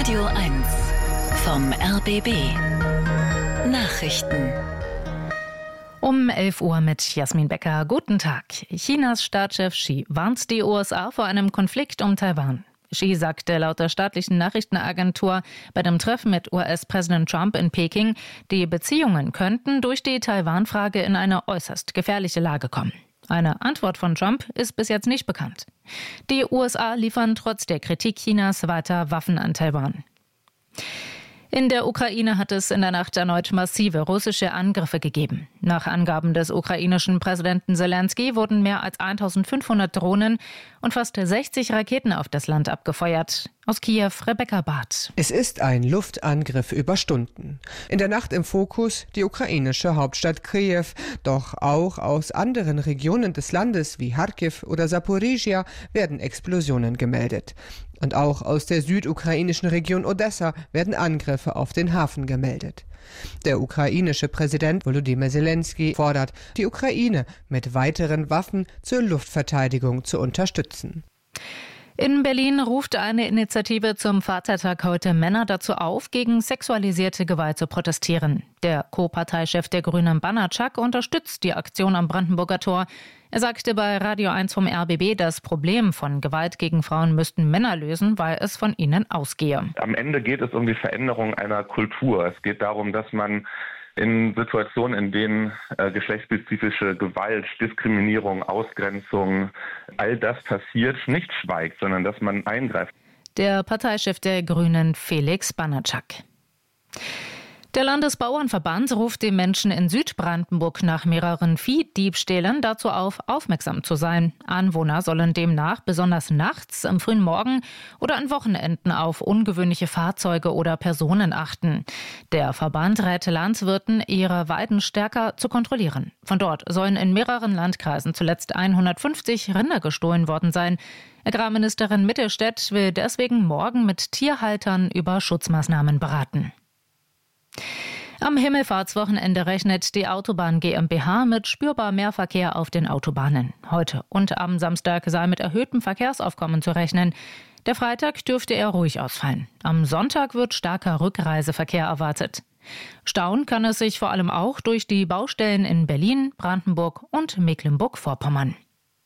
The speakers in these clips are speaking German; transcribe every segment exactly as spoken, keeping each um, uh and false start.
Radio eins vom R B B. Nachrichten. Um elf Uhr mit Jasmin Becker. Guten Tag. Chinas Staatschef Xi warnt die U S A vor einem Konflikt um Taiwan. Xi sagte laut der staatlichen Nachrichtenagentur bei dem Treffen mit U S-Präsident Trump in Peking, die Beziehungen könnten durch die Taiwan-Frage in eine äußerst gefährliche Lage kommen. Eine Antwort von Trump ist bis jetzt nicht bekannt. Die U S A liefern trotz der Kritik Chinas weiter Waffen an Taiwan. In der Ukraine hat es in der Nacht erneut massive russische Angriffe gegeben. Nach Angaben des ukrainischen Präsidenten Zelensky wurden mehr als eintausendfünfhundert Drohnen und fast sechzig Raketen auf das Land abgefeuert. Aus Kiew, Rebecca Barth. Es ist ein Luftangriff über Stunden. In der Nacht im Fokus die ukrainische Hauptstadt Kiew. Doch auch aus anderen Regionen des Landes wie Charkiw oder Saporizhia werden Explosionen gemeldet. Und auch aus der südukrainischen Region Odessa werden Angriffe auf den Hafen gemeldet. Der ukrainische Präsident Volodymyr Zelensky fordert, die Ukraine mit weiteren Waffen zur Luftverteidigung zu unterstützen. In Berlin ruft eine Initiative zum Vatertag heute Männer dazu auf, gegen sexualisierte Gewalt zu protestieren. Der Co-Parteichef der Grünen Banatschak unterstützt die Aktion am Brandenburger Tor. Er sagte bei Radio eins vom R B B, das Problem von Gewalt gegen Frauen müssten Männer lösen, weil es von ihnen ausgehe. Am Ende geht es um die Veränderung einer Kultur. Es geht darum, dass man in Situationen, in denen äh, geschlechtsspezifische Gewalt, Diskriminierung, Ausgrenzung, all das passiert, nicht schweigt, sondern dass man eingreift. Der Parteichef der Grünen, Felix Banatschak. Der Landesbauernverband ruft die Menschen in Südbrandenburg nach mehreren Viehdiebstählen dazu auf, aufmerksam zu sein. Anwohner sollen demnach besonders nachts, am frühen Morgen oder an Wochenenden auf ungewöhnliche Fahrzeuge oder Personen achten. Der Verband rät Landwirten, ihre Weiden stärker zu kontrollieren. Von dort sollen in mehreren Landkreisen zuletzt hundertfünfzig Rinder gestohlen worden sein. Agrarministerin Mittelstädt will deswegen morgen mit Tierhaltern über Schutzmaßnahmen beraten. Am Himmelfahrtswochenende rechnet die Autobahn GmbH mit spürbar mehr Verkehr auf den Autobahnen. Heute und am Samstag sei mit erhöhtem Verkehrsaufkommen zu rechnen. Der Freitag dürfte eher ruhig ausfallen. Am Sonntag wird starker Rückreiseverkehr erwartet. Stauen kann es sich vor allem auch durch die Baustellen in Berlin, Brandenburg und Mecklenburg-Vorpommern.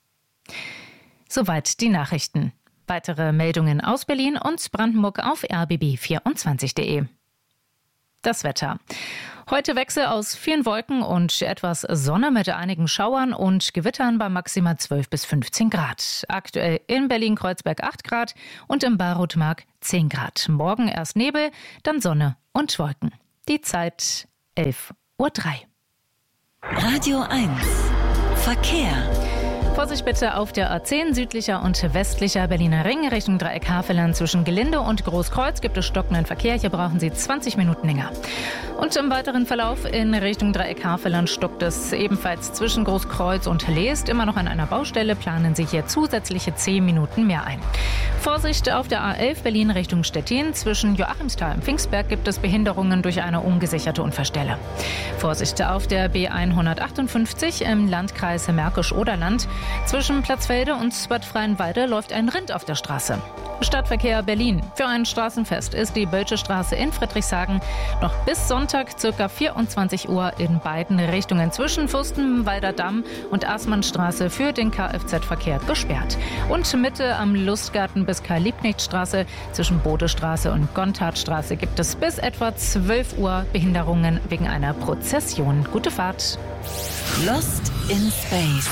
Soweit die Nachrichten. Weitere Meldungen aus Berlin und Brandenburg auf r b b vierundzwanzig punkt de. Das Wetter. Heute Wechsel aus vielen Wolken und etwas Sonne mit einigen Schauern und Gewittern bei maximal zwölf bis fünfzehn Grad. Aktuell in Berlin-Kreuzberg acht Grad und im Barutmark zehn Grad. Morgen erst Nebel, dann Sonne und Wolken. Die Zeit elf Uhr drei. Radio eins. Verkehr. Vorsicht bitte auf der A zehn südlicher und westlicher Berliner Ring Richtung Dreieck Havelland. Zwischen Gelinde und Großkreuz gibt es stockenden Verkehr. Hier brauchen Sie zwanzig Minuten länger. Und im weiteren Verlauf in Richtung Dreieck Havelland stockt es ebenfalls zwischen Großkreuz und Leest. Immer noch an einer Baustelle planen Sie hier zusätzliche zehn Minuten mehr ein. Vorsicht auf der A elf Berlin Richtung Stettin. Zwischen Joachimsthal und Pfingstberg gibt es Behinderungen durch eine ungesicherte Unfallstelle. Vorsicht auf der B hundertachtundfünfzig im Landkreis Märkisch-Oderland. Zwischen Platzfelde und Bad Freienwalde läuft ein Rind auf der Straße. Stadtverkehr Berlin. Für ein Straßenfest ist die Bölsche Straße in Friedrichshagen noch bis Sonntag ca. vierundzwanzig Uhr in beiden Richtungen zwischen Fürstenwalder Damm und Aßmannstraße für den Kfz-Verkehr gesperrt. Und Mitte am Lustgarten bis Karl-Liebknecht-Straße zwischen Bodestraße und Gontardstraße gibt es bis etwa zwölf Uhr Behinderungen wegen einer Prozession. Gute Fahrt. Lost in Space.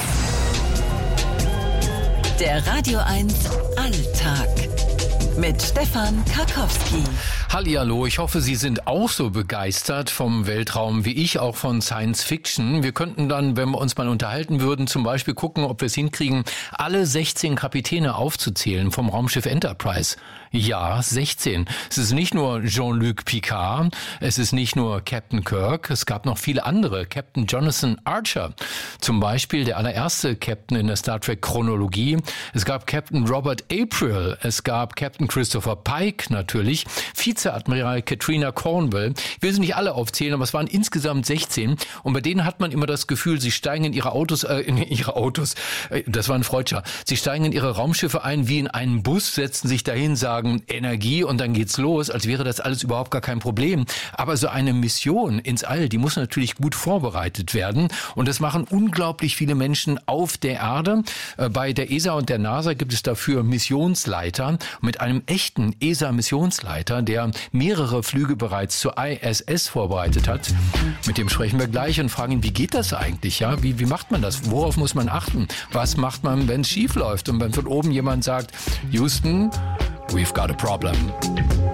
Der Radio eins Alltag mit Stefan Karkowski. Hallihallo, ich hoffe, Sie sind auch so begeistert vom Weltraum wie ich, auch von Science Fiction. Wir könnten dann, wenn wir uns mal unterhalten würden, zum Beispiel gucken, ob wir es hinkriegen, alle sechzehn Kapitäne aufzuzählen vom Raumschiff Enterprise. Ja, sechzehn. Es ist nicht nur Jean-Luc Picard, es ist nicht nur Captain Kirk, es gab noch viele andere. Captain Jonathan Archer, zum Beispiel der allererste Captain in der Star Trek Chronologie. Es gab Captain Robert April, es gab Captain Captain Christopher Pike natürlich, Vizeadmiral Katrina Cornwell. Ich will sie nicht alle aufzählen, aber es waren insgesamt sechzehn. Und bei denen hat man immer das Gefühl, sie steigen in ihre Autos, äh, in ihre Autos, äh, das war ein Freudscher, sie steigen in ihre Raumschiffe ein wie in einen Bus, setzen sich dahin, sagen Energie und dann geht's los, als wäre das alles überhaupt gar kein Problem. Aber so eine Mission ins All, die muss natürlich gut vorbereitet werden. Und das machen unglaublich viele Menschen auf der Erde. Äh, bei der E S A und der NASA gibt es dafür Missionsleiter. Mit einem echten E S A-Missionsleiter, der mehrere Flüge bereits zur I S S vorbereitet hat. Mit dem sprechen wir gleich und fragen ihn, wie geht das eigentlich? Ja, wie, wie macht man das? Worauf muss man achten? Was macht man, wenn es schief läuft? Und wenn von oben jemand sagt, Houston, we've got a problem.